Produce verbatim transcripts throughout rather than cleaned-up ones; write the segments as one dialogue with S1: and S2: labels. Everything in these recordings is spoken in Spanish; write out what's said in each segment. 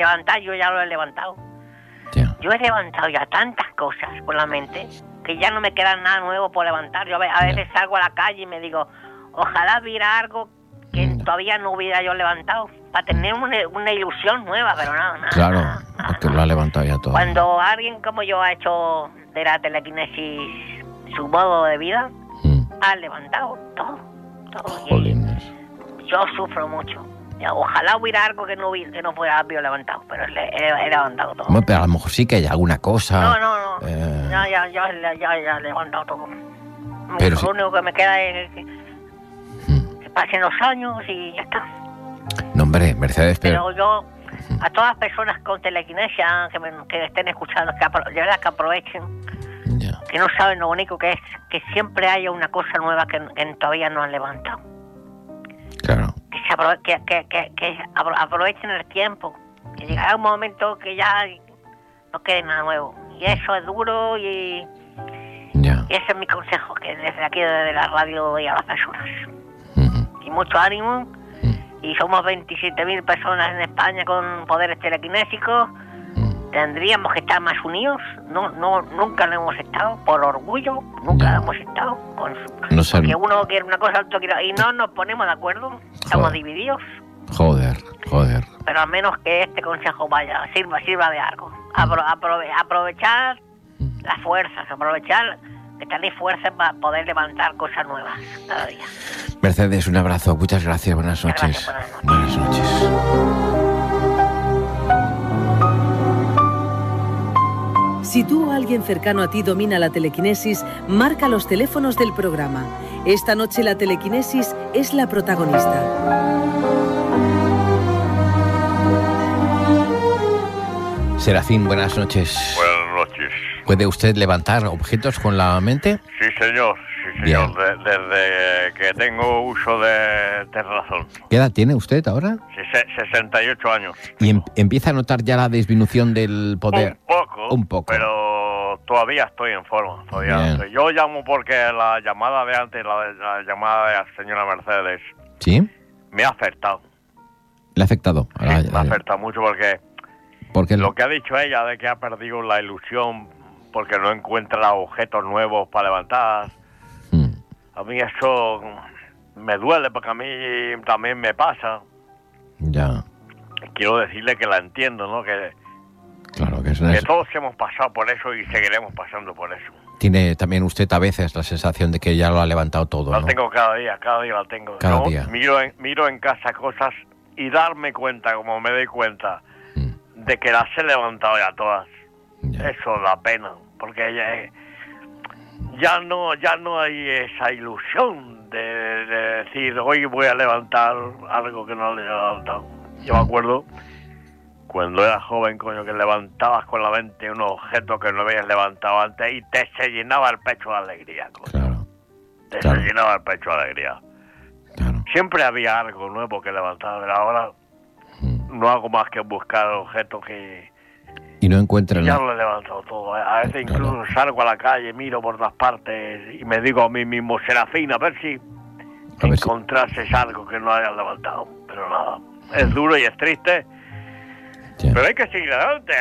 S1: levantar, yo ya lo he levantado.
S2: Ya.
S1: Yo he levantado ya tantas cosas por la mente que ya no me queda nada nuevo por levantar. Yo a ve- a veces
S2: Ya.
S1: salgo a la calle y me digo, ojalá hubiera algo que
S2: Ya.
S1: todavía no hubiera yo levantado, para tener una, una ilusión nueva, pero nada, nada.
S2: Claro,
S1: nada, nada,
S2: porque lo ha levantado ya todo.
S1: Cuando alguien como yo ha hecho de la telequinesis su modo de vida,
S2: Mm.
S1: ha levantado todo, todo. Y
S2: Jolines.
S1: yo sufro mucho. Ya, ojalá hubiera algo que no hubiera, que no fuera habido levantado, pero le- he, he levantado todo.
S2: Bueno, pero a lo mejor sí que hay alguna cosa.
S1: No, no, no.
S2: eh,
S1: Ya, ya, ya, ya, ya, ya he levantado todo.
S2: Pero
S1: Lo
S2: si-
S1: único que me queda es que,
S2: mm.
S1: que pasen los años y ya está.
S2: No, hombre, Mercedes, pero...
S1: Pero yo, a todas las personas con telequinesia que, me, que estén escuchando, que apro- de verdad que aprovechen,
S2: Ya.
S1: que no saben lo único que es, que siempre haya una cosa nueva que, que todavía no han levantado.
S2: Claro.
S1: Que, se aprove- que, que, que, que apro- aprovechen el tiempo, que llegará un momento que ya no quede nada nuevo. Y eso es duro y,
S2: Ya.
S1: y ese es mi consejo, que desde aquí, desde la radio, doy a las personas.
S2: Ujú.
S1: Y mucho ánimo.
S2: Mm.
S1: Y somos veintisiete mil personas en España con poderes telequinésicos.
S2: Mm.
S1: Tendríamos que estar más unidos. No, no, nunca lo hemos estado. Por orgullo, nunca
S2: Ya.
S1: lo hemos estado. Con su-
S2: No sé-
S1: porque uno quiere una cosa, otro quiere... Y no nos ponemos de acuerdo. Estamos
S2: Joder.
S1: divididos.
S2: Joder, joder.
S1: Pero al menos que este consejo vaya, sirva, sirva de algo. Apro- aprove- aprovechar
S2: Mm.
S1: las fuerzas, aprovechar que tenéis fuerzas para poder levantar cosas nuevas cada día.
S2: Mercedes, un abrazo. Muchas gracias. Buenas
S1: Muchas
S2: noches.
S1: gracias, buenas
S2: Buenas noches.
S3: Si tú o alguien cercano a ti domina la telequinesis, marca los teléfonos del programa. Esta noche la telequinesis es la protagonista.
S2: Serafín, buenas noches.
S4: Buenas noches.
S2: ¿Puede usted levantar objetos con la mente?
S4: Sí, señor. Sí, señor. De- desde que tengo uso de, de razón.
S2: ¿Qué edad tiene usted ahora?
S4: Sese- sesenta y ocho años.
S2: ¿Y em- empieza a notar ya la disminución del poder?
S4: Un poco.
S2: Un poco.
S4: Pero todavía estoy en forma. Todavía
S2: Bien.
S4: estoy. Yo llamo porque la llamada de antes, la, la llamada de la señora Mercedes,
S2: ¿Sí?
S4: me ha afectado.
S2: ¿Le ha afectado?
S4: Sí,
S2: Ahora,
S4: me ha
S2: eh,
S4: afectado mucho porque
S2: porque
S4: lo que ha dicho ella de que ha perdido la ilusión porque no encuentra objetos nuevos para levantar.
S2: Mm,
S4: A mí eso me duele porque a mí también me pasa.
S2: ya,
S4: Quiero decirle que la entiendo, ¿no? Que,
S2: claro que es una...
S4: que todos hemos pasado por eso y seguiremos pasando por eso.
S2: Tiene también usted a veces la sensación de que ya lo ha levantado todo,
S4: La
S2: ¿no?
S4: tengo cada día, cada día la tengo.
S2: Cada
S4: Yo
S2: día.
S4: Miro en, miro en casa cosas y darme cuenta, como me doy cuenta,
S2: Mm,
S4: de que las he levantado ya todas.
S2: ya.
S4: Eso da pena, porque ya, ya no ya no hay esa ilusión de, de decir, hoy voy a levantar algo que no le he levantado. Yo me acuerdo cuando era joven, coño, que levantabas con la mente un objeto que no habías levantado antes y te se llenaba el pecho de alegría, coño.
S2: Claro,
S4: Te
S2: claro.
S4: se llenaba el pecho de alegría.
S2: claro.
S4: Siempre había algo nuevo que levantar, pero ahora
S2: Mm.
S4: no hago más que buscar objetos que
S2: Y no encuentra
S4: ya
S2: nada.
S4: lo he levantado todo. A veces
S2: Claro.
S4: incluso salgo a la calle, miro por todas partes y me digo a mí mismo, Serafín, a ver si
S2: A ver si-
S4: encontrases algo que no hayas levantado. Pero nada, es duro y es triste,
S2: Ya.
S4: pero hay que seguir adelante.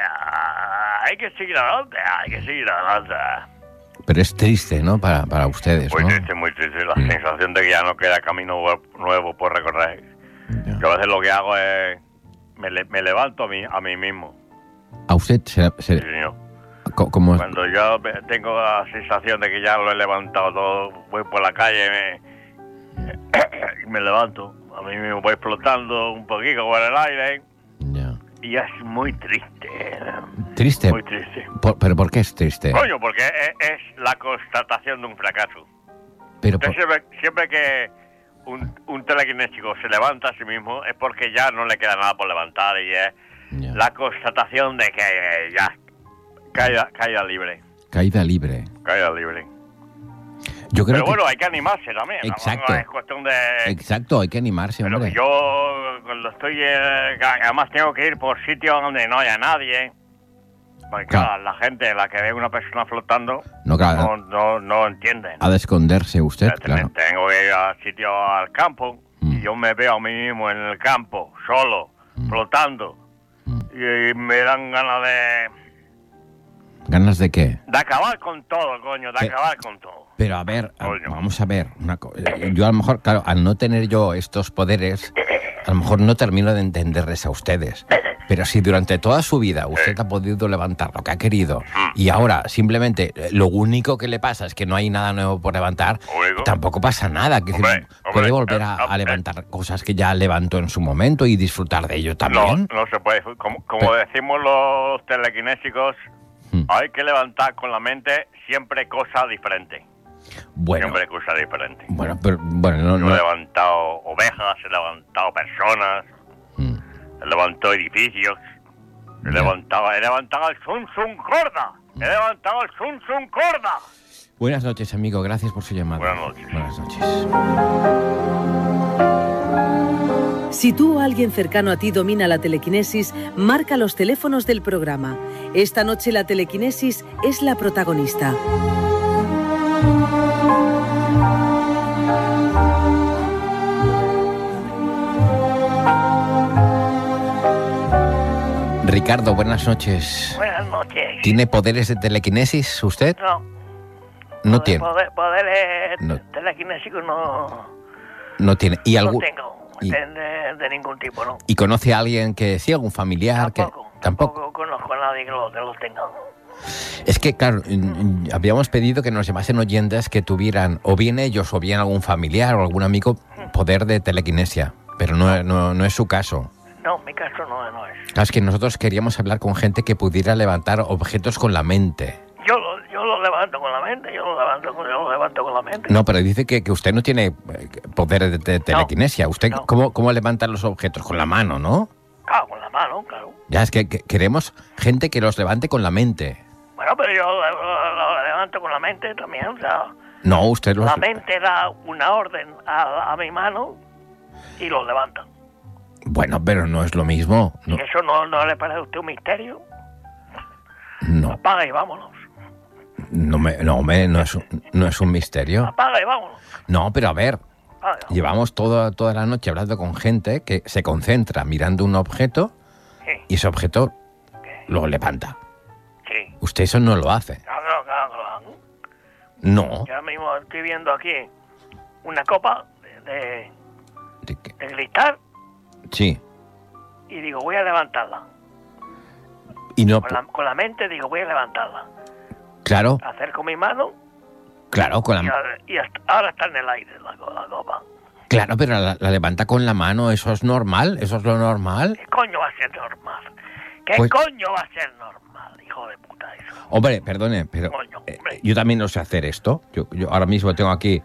S4: Hay que seguir adelante, hay que seguir adelante.
S2: Pero es triste, ¿no? Para, para ustedes,
S4: Muy
S2: ¿no?
S4: triste, muy triste. La
S2: Mm.
S4: sensación de que ya no queda camino nuevo por recorrer.
S2: Ya.
S4: Yo a veces lo que hago es, me, le- me levanto a mí, a mí mismo.
S2: A usted, se, se-
S4: Sí, señor.
S2: co- como...
S4: Cuando yo ve- tengo la sensación de que ya lo he levantado todo, voy por la calle me, y me levanto. A mí me voy flotando un poquito por el aire
S2: Ya.
S4: y es muy triste.
S2: Triste.
S4: Muy triste.
S2: Por- ¿Pero por qué es triste?
S4: Coño, porque es, es la constatación de un fracaso.
S2: Pero por-
S4: Entonces, siempre, siempre que un, un telequinésico se levanta a sí mismo es porque ya no le queda nada por levantar y es
S2: ya.
S4: la constatación de que eh, ya caída, caída libre.
S2: Caída libre.
S4: Caída libre.
S2: Yo creo
S4: Pero
S2: que...
S4: bueno, hay que animarse también. ¿no?
S2: Exacto.
S4: No es cuestión de...
S2: Exacto, hay que animarse,
S4: Pero
S2: hombre.
S4: que yo cuando estoy... eh, además tengo que ir por sitios donde no haya nadie. Porque
S2: Claro.
S4: claro, la gente, la que ve una persona flotando,
S2: No, claro,
S4: no, no, no entiende.
S2: ha de esconderse usted,
S4: Tengo-
S2: claro.
S4: Tengo que ir al sitio, al campo,
S2: Mm.
S4: y yo me veo a mí mismo en el campo, solo,
S2: Mm.
S4: flotando.
S2: Mm.
S4: y me dan ganas de...
S2: ¿Ganas de qué?
S4: De acabar con todo, coño, de
S2: ¿Qué?
S4: acabar con todo.
S2: Pero a ver, a-
S4: Coño.
S2: vamos a ver. Una co- eh, yo a lo mejor, claro, al no tener yo estos poderes, a lo mejor no termino de entenderles a ustedes. Pero si durante toda su vida usted ha podido levantar lo que ha querido y ahora simplemente eh, lo único que le pasa es que no hay nada nuevo por levantar,
S4: Oigo.
S2: tampoco pasa nada. Que
S4: Hombre,
S2: decir,
S4: hombre,
S2: puede volver
S4: eh,
S2: a,
S4: eh,
S2: a levantar cosas que ya levantó en su momento y disfrutar de ello
S4: No,
S2: también.
S4: no se puede. Como, como
S2: Pero-
S4: decimos los telequinésicos,
S2: Hmm.
S4: hay que levantar con la mente siempre cosas diferentes.
S2: Bueno,
S4: Siempre cosas diferentes.
S2: bueno, pero bueno, no,
S4: Yo he
S2: no.
S4: levantado ovejas, he levantado personas,
S2: Mm.
S4: he levantado edificios, he
S2: Ya.
S4: levantado, he levantado el Sun Sun Corda, he levantado el Sun Sun Corda.
S2: Buenas noches, amigo. Gracias por su llamada.
S4: Buenas noches.
S2: Buenas noches.
S3: Si tú o alguien cercano a ti domina la telequinesis, marca los teléfonos del programa. Esta noche la telequinesis es la protagonista.
S2: Ricardo, buenas noches.
S1: Buenas noches.
S2: ¿Tiene poderes de telequinesis usted?
S1: No.
S2: No
S1: poder-
S2: tiene.
S1: Poder, poderes
S2: No.
S1: telequinésicos no,
S2: No tiene. ¿Y
S1: no
S2: algún
S1: tengo.
S2: y-
S1: De, de- de ningún tipo, ¿no?
S2: y conoce a alguien que sí, algún familiar
S1: Tampoco.
S2: que tampoco?
S1: Tampoco conozco a nadie que los que los tenga.
S2: Es que claro, mm, mm, habíamos pedido que nos llamasen oyentes que tuvieran o bien ellos o bien algún familiar o algún amigo poder de telequinesia, pero no, no, no es su caso.
S1: No, mi caso no, no es.
S2: Claro, es que nosotros queríamos hablar con gente que pudiera levantar objetos con la mente.
S1: Yo lo, yo lo levanto con la mente, yo lo levanto con, yo lo levanto con la mente.
S2: No, pero dice que, que usted no tiene eh, poderes de, de telequinesia. ¿Usted
S1: no.
S2: ¿cómo, cómo levanta los objetos? Con la mano, ¿no?
S1: Claro, con la mano, claro.
S2: Ya, es que, que queremos gente que los levante con la mente.
S1: Bueno, pero yo lo, lo- lo levanto con la mente también, o sea,
S2: No, usted los...
S1: la mente da una orden a, a mi mano y lo levanta.
S2: Bueno, pero no es lo mismo. No,
S1: ¿Y eso no, no le parece a usted un misterio?
S2: no,
S1: Apaga y vámonos.
S2: no, me, no, me- no, es, un- no es un misterio.
S1: Apaga y vámonos.
S2: No, pero a ver,
S1: Apaga y vámonos.
S2: llevamos toda, toda la noche hablando con gente que se concentra mirando un objeto
S1: Sí,
S2: y ese objeto lo levanta.
S1: sí.
S2: Usted eso no lo hace.
S1: Claro, claro, claro.
S2: No.
S1: Yo ahora mismo estoy viendo aquí una copa de, de,
S2: ¿De qué?
S1: de cristal
S2: Sí.
S1: y digo, voy a levantarla.
S2: Y no...
S1: Con la, con la mente digo, voy a levantarla.
S2: Claro,
S1: Acerco mi mano
S2: claro, con
S1: y,
S2: la,
S1: ahora, y hasta- ahora está en el aire la, co- la copa.
S2: claro, pero la, la levanta con la mano, eso es normal, eso es lo normal.
S1: ¿Qué coño va a ser normal? ¿Qué
S2: Pues-
S1: coño va a ser normal, hijo de puta eso?
S2: Hombre, perdone, pero
S1: Coño,
S2: eh,
S1: hombre.
S2: yo también no sé hacer esto. Yo, yo ahora mismo tengo aquí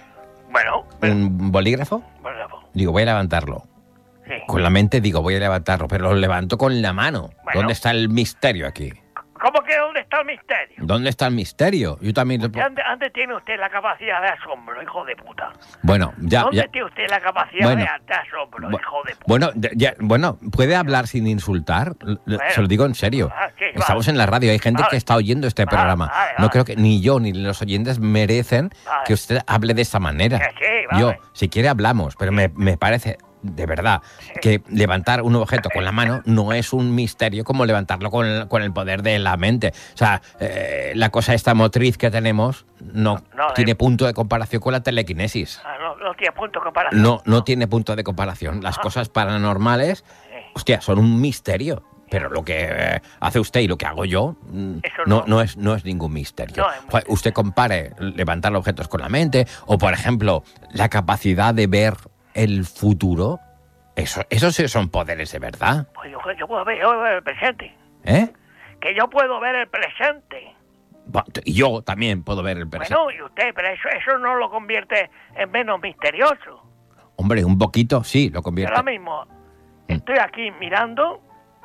S1: Bueno, pero,
S2: un bolígrafo,
S1: bueno,
S2: digo, voy a levantarlo.
S1: sí.
S2: Con la mente digo, voy a levantarlo, pero lo levanto con la mano.
S1: Bueno.
S2: ¿Dónde está el misterio aquí?
S1: ¿Cómo que dónde está el misterio?
S2: ¿Dónde está el misterio? Yo también lo...
S1: ¿Dónde, dónde tiene usted la capacidad de asombro, hijo de puta?
S2: Bueno, ya...
S1: ¿Dónde
S2: ya-
S1: tiene usted la capacidad
S2: Bueno.
S1: de, de asombro,
S2: Bu-
S1: hijo de puta?
S2: Bueno, de- ya- bueno, puede hablar sin insultar. L-
S1: Bueno.
S2: Se lo digo en serio.
S1: Ah, sí,
S2: Estamos
S1: vale.
S2: en la radio, hay gente
S1: Vale.
S2: que está oyendo este
S1: Vale,
S2: programa.
S1: vale,
S2: No
S1: vale.
S2: creo que ni yo ni los oyentes merecen
S1: Vale.
S2: que usted hable de esta manera.
S1: Que sí, vale.
S2: Yo, si quiere, hablamos, pero me, me parece, de verdad, que levantar un objeto con la mano no es un misterio como levantarlo con el, con el poder de la mente. O sea, eh, la cosa esta motriz que tenemos no,
S1: No,
S2: tiene
S1: eh.
S2: punto de comparación con la telequinesis.
S1: Ah, no, no tiene punto de comparación.
S2: No, no tiene punto de comparación. Las cosas paranormales,
S1: Sí.
S2: hostia, son un misterio. Pero lo que eh, hace usted y lo que hago yo mm,
S1: Eso
S2: no,
S1: no.
S2: no, es, no es ningún misterio.
S1: No es
S2: Joder,
S1: misterio.
S2: usted compare levantar objetos con la mente o, por ejemplo, la capacidad de ver el futuro. Eso, esos sí son poderes de verdad.
S1: Pues yo, yo puedo ver, yo puedo ver el presente.
S2: ¿Eh?
S1: Que yo puedo ver el presente.
S2: Ba- Y yo también puedo ver el presente.
S1: Bueno, y usted, pero eso, eso no lo convierte en menos misterioso.
S2: Hombre, un poquito, sí, lo
S1: Yo
S2: convierte.
S1: ahora mismo
S2: Mm.
S1: estoy aquí mirando,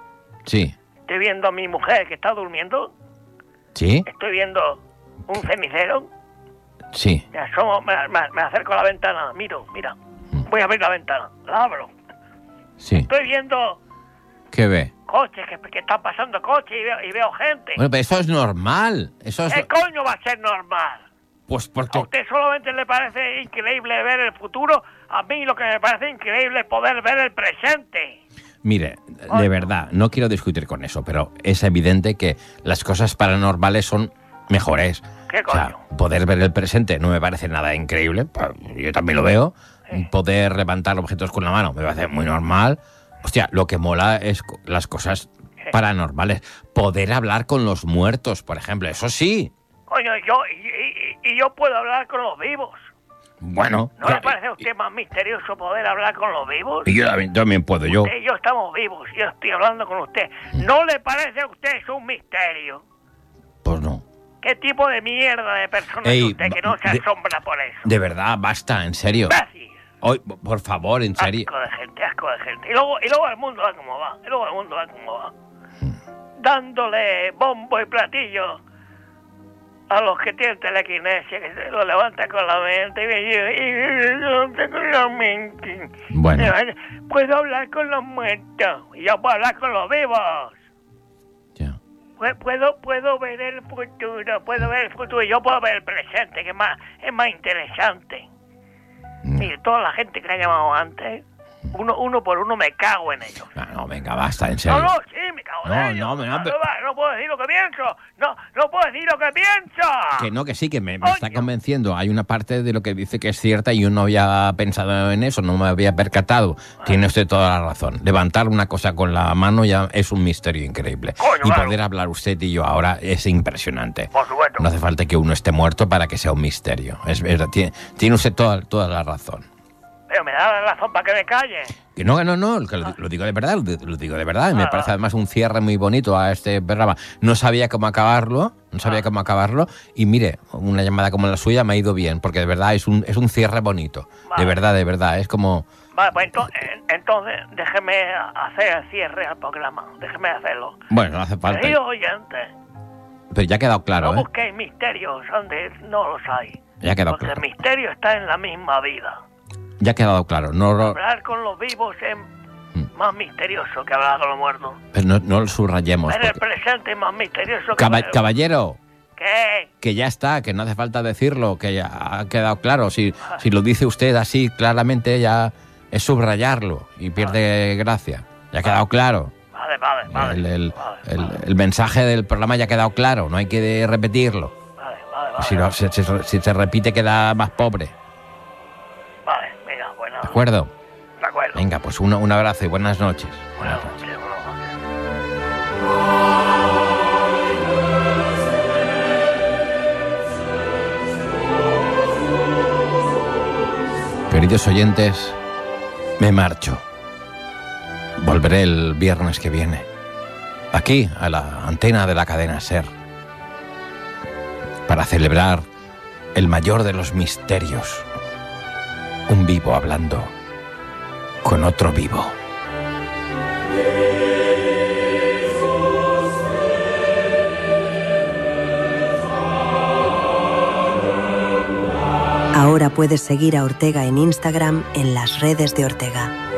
S2: Sí,
S1: estoy viendo a mi mujer que está durmiendo,
S2: sí,
S1: estoy viendo un cenicero,
S2: sí.
S1: me asomo, me, me- me acerco a la ventana, miro, mira, voy a abrir la ventana, la abro.
S2: Sí.
S1: Estoy viendo
S2: ¿Qué ve?
S1: coches, que, que están pasando coches y veo, y veo gente.
S2: Bueno, pero eso es normal. Eso es...
S1: ¿Qué coño va a ser normal?
S2: Pues
S1: ¿A
S2: porque...
S1: usted solamente le parece increíble ver el futuro? A mí lo que me parece increíble es poder ver el presente.
S2: Mire, de verdad, no quiero discutir con eso, pero es evidente que las cosas paranormales son mejores.
S4: ¿Qué
S2: O sea,
S4: coño?
S2: poder ver el presente no me parece nada increíble, yo también lo veo. Poder levantar objetos con la mano me parece muy normal. Hostia, lo que mola es co- las cosas paranormales. Poder hablar con los muertos, por ejemplo, eso sí.
S4: Coño, yo, y, y- y yo puedo hablar con los vivos.
S2: Bueno,
S4: ¿No le parece a usted más misterioso poder hablar con los vivos?
S2: y yo también, también puedo, yo.
S4: Usted y yo estamos vivos, yo estoy hablando con usted. ¿No le parece a usted eso un misterio?
S2: Pues no.
S4: ¿Qué tipo de mierda de persona
S2: Ey,
S4: es usted que no se
S2: de-
S4: asombra por eso?
S2: De verdad, basta, en serio.
S4: Gracias.
S2: Hoy, por favor, en serio.
S4: Asco de gente, asco de gente. Y luego, y luego el mundo va como va, y luego el mundo va como va. Dándole bombo y platillo a los que tienen telequinesia, que se lo levantan con la mente. Y yo, y yo no tengo la mente.
S2: Bueno.
S4: Puedo hablar con los muertos, y yo puedo hablar con los vivos.
S2: Ya.
S4: Pu- Puedo, puedo ver el futuro, puedo ver el futuro, y yo puedo ver el presente, que es más, es más interesante. Mire, toda la gente que ha llamado antes, uno, uno por uno me cago en ellos.
S2: No, no, venga, basta, en
S4: No,
S2: serio.
S4: no, sí, me cago en
S2: No,
S4: ellos.
S2: no, me- no,
S4: no,
S2: pero-
S4: va, no puedo decir lo que pienso. No, no puedo decir lo que pienso.
S2: Que no, que sí, que me, me está
S4: Coño.
S2: convenciendo. Hay una parte de lo que dice que es cierta y yo no había pensado en eso, no me había percatado. Tiene usted toda la razón. Levantar una cosa con la mano ya es un misterio increíble.
S4: Coño,
S2: y
S4: claro.
S2: poder hablar usted y yo ahora es impresionante.
S4: Por supuesto.
S2: No hace falta que uno esté muerto para que sea un misterio. Es verdad, tiene, tiene usted toda, toda la razón.
S4: Pero me da la razón para que me calle.
S2: Que no, que no, no, que lo, lo digo de verdad, lo, lo digo de verdad. Y me
S4: Ah,
S2: parece
S4: ah.
S2: además un cierre muy bonito a este programa. No sabía cómo acabarlo, no sabía
S4: Ah.
S2: cómo acabarlo. Y mire, una llamada como la suya me ha ido bien, porque de verdad es un, es un cierre bonito. De
S4: Vale.
S2: verdad, de verdad. Es como...
S4: Vale, pues entonces, entonces déjeme hacer el cierre al programa. Déjeme hacerlo.
S2: Bueno, no hace falta.
S4: Queridos oyentes,
S2: Pero ya ha quedado claro,
S4: no
S2: ¿eh?
S4: busquéis misterios donde no los hay.
S2: Ya ha quedado
S4: Porque
S2: claro.
S4: el misterio está en la misma vida.
S2: Ya ha quedado claro. No, lo-
S4: Hablar con los vivos es
S2: Mm.
S4: más misterioso que hablar con los muertos.
S2: pero no, no lo subrayemos.
S4: Ver el
S2: porque-
S4: presente es más misterioso que...
S2: Caba-
S4: ver-
S2: caballero,
S4: ¿Qué?
S2: que ya está, que no hace falta decirlo, que ya ha quedado claro. Si, si lo dice usted así claramente, ya es subrayarlo y pierde gracia. Ya ha quedado claro.
S4: Vale, vale, vale.
S2: El, el-
S4: vale,
S2: el-
S4: vale,
S2: el mensaje del programa ya ha quedado claro, no hay que repetirlo.
S4: vale, vale, vale,
S2: Si, no- si- si- si se repite queda más pobre.
S4: vale, mira, bueno,
S2: ¿De acuerdo?
S4: de acuerdo.
S2: Venga, pues un, un abrazo y buenas noches.
S4: Buenas
S2: Buenas noches.
S4: noches, buenas noches.
S2: Queridos oyentes, me marcho. Volveré el viernes que viene. Aquí, a la antena de la cadena SER. Para celebrar el mayor de los misterios. Un vivo hablando con otro vivo.
S5: Ahora puedes seguir a Ortega en Instagram en las redes de Ortega.